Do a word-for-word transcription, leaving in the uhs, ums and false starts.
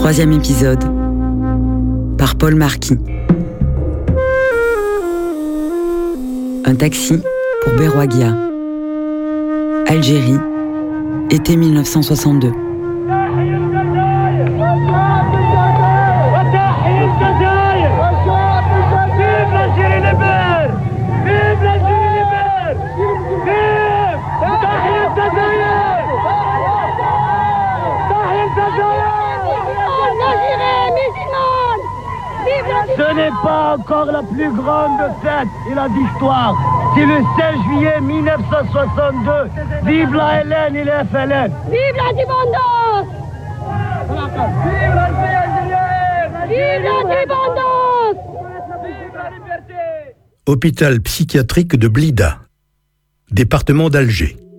Troisième épisode, par Paul Marquis. Un taxi pour Berwaghia. Algérie, été mille neuf cent soixante-deux. Ce n'est pas encore la plus grande fête et la d'histoire. C'est le seize juillet mille neuf cent soixante-deux. Vive la L N et les F L N. Vive l'indépendance. Vive l'Algérie. Vive l'indépendance. Vive la liberté. Hôpital psychiatrique de Blida, département d'Alger.